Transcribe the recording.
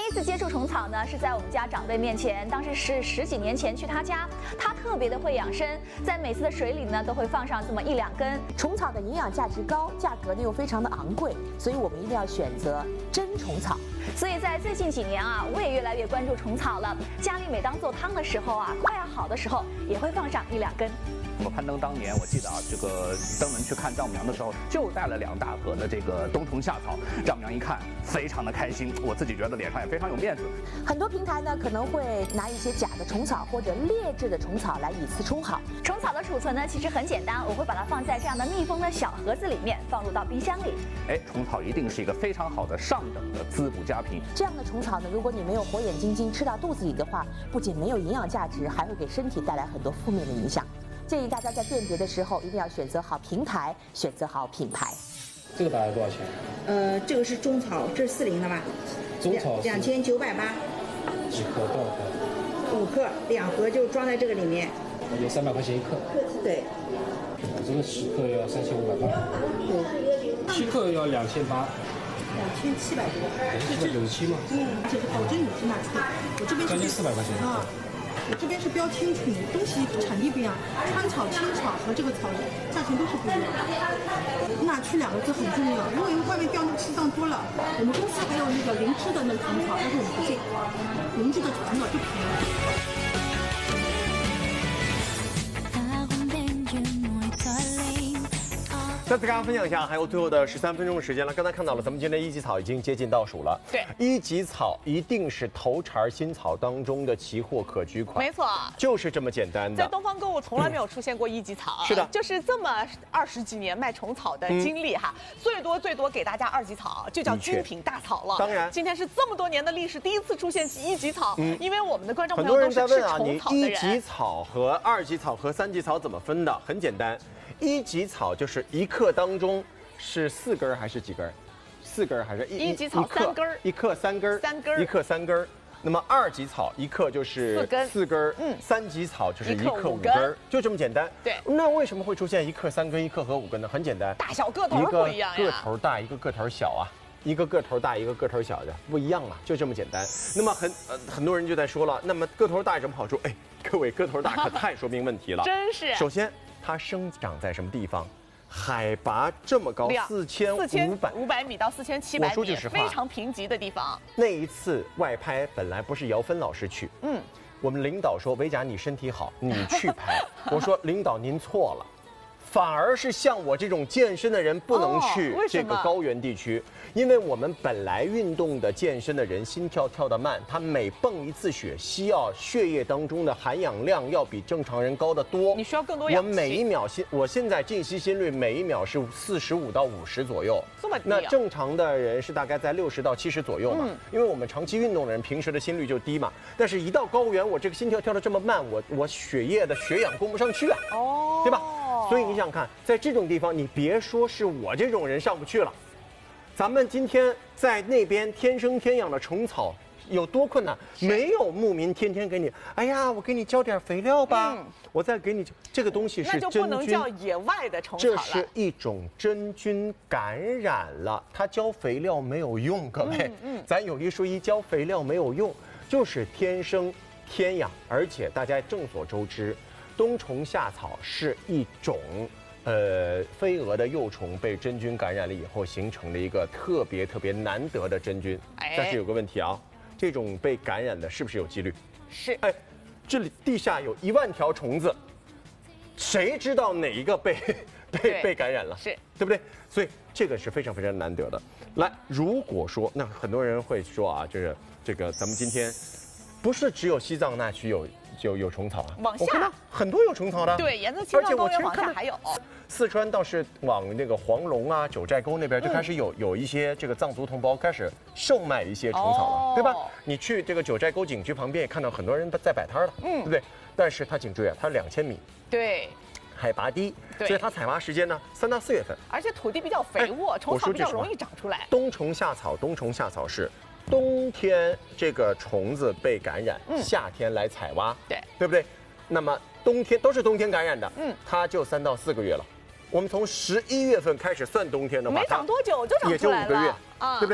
一次接触虫草呢，是在我们家长辈面前，当时是10几年前去他家，他特别的会养生，在每次的水里呢都会放上这么1、2根。 虫草的营养价值高，价格呢又非常的昂贵，所以我们一定要选择真虫草。 所以在最近几年啊，我也越来越关注虫草了。家里每当做汤的时候啊，快要好的时候，也会放上1、2根。 我攀登当年，我记得啊，这个登门去看丈母娘的时候，就带了2大盒的这个冬虫夏草。丈母娘一看，非常的开心，我自己觉得脸上也非常有面子。 很多平台呢可能会拿一些假的虫草或者劣质的虫草来以次充好。 虫草的储存呢，其实很简单，我会把它放在这样的密封的小盒子里面，放入到冰箱里。 虫草一定是一个非常好的上等的滋补佳品。 这样的虫草呢，如果你没有火眼金睛吃到肚子里的话，不仅没有营养价值，还会给身体带来很多负面的影响。建议大家在辨别的时候，一定要选择好平台，选择好品牌。 这个大概多少钱？ 这个是中草，这是40的吧？ 中草 2980。 几克多少克 ？5克，2盒就装在这个里面。 有300块钱1克。 对。 这个10克要3580。 对。 7克要2800。2797 多。 797吗？ 这是保证有机卖出。我这边是将近400块钱。 啊。我这边是标清楚，东西产地不一样，川草、青草和这个草价钱都是不一样的。纳区2个字很重要，因为外面标那个西藏多了。我们公司还有那个灵芝的那个虫草，但是我们不进，灵芝的传导就便宜。 再次跟大家分享一下，还有最后的13分钟的时间了。刚才看到了，咱们今天1级草已经接近倒数了。 对 ，1级草一定是头茬新草当中的奇货可居款。 没错， 就是这么简单的。 在东方购物从来没有出现过1级草。 是的， 就是这么20几年卖虫草的经历哈，最多给大家2级草，就叫精品大草了。 当然， 今天是这么多年的历史第一次出现1级草，因为我们的观众朋友都是吃虫草的人。很多人在问啊，你1级草和2级草和3级草怎么分的？很简单，1级草就是1克当中。是4根还是几根？4根还是 1级草3根 ？1克3根，1克3根。那么2级草1克就是4根，3级草就是1克5根，就这么简单。 对。 那为什么会出现1克3根、1克和5根呢？很简单， 大小个头不一样呀。 一个个头大，一个个头小啊。一个个头大，一个个头小的不一样啊，就这么简单。那么很多人就在说了，那么个头大有什么好处？哎，各位个头大可太说明问题了。 真是。 首先，它生长在什么地方？海拔这么高，4500 米到4700米， 我说句实话， 非常贫瘠的地方。 那一次外拍本来不是姚芬老师去，我们领导说维甲你身体好，你去拍。我说领导您错了。反而是像我这种健身的人不能去这个高原地区，因为我们本来运动的健身的人心跳跳得慢，他每蹦一次血，需要血液当中的含氧量要比正常人高得多。 你需要更多氧气。 我每1秒我现在静息心率每1秒是45到50左右， 这么低。 那正常的人是大概在60到70左右嘛，因为我们长期运动的人平时的心率就低嘛，但是一到高原，我这个心跳跳得这么慢，我血液的血氧供不上去啊，对吧？所以你想看，在这种地方，你别说是我这种人上不去了，咱们今天在那边天生天养的虫草有多困难？没有牧民天天给你，哎呀，我给你浇点肥料吧，我再给你这个东西是真菌， 那就不能叫野外的虫草了。 这是一种真菌感染了，它浇肥料没有用，各位，咱有一说一，浇肥料没有用，就是天生天养，而且大家众所周知。冬虫夏草是一种，飞蛾的幼虫被真菌感染了以后形成的一个特别难得的真菌。但是有个问题啊，这种被感染的是不是有几率？ 是。 这里地下有1万条虫子，谁知道哪一个被感染了？ 是， 对不对？所以这个是非常难得的。来，如果说那很多人会说啊，就是这个咱们今天不是只有西藏那区有虫草啊， 往下很多有虫草的。 对，沿着青藏高原往下还有。 四川倒是往那个黄龙啊、九寨沟那边就开始有一些这个藏族同胞开始售卖一些虫草了，对吧？你去这个九寨沟景区旁边也看到很多人在摆摊了，对不对？但是它请注意啊，它2000米， 对， 海拔低，所以它采挖时间呢3到4月份， 而且土地比较肥沃，虫草比较容易长出来。 冬虫夏草是。冬天这个虫子被感染，夏天来采挖，对不对？那么冬天都是冬天感染的，它就3到4个月了。我们从11月份开始算冬天的话， 没长多久就长出来了， 也就5个月，对不对？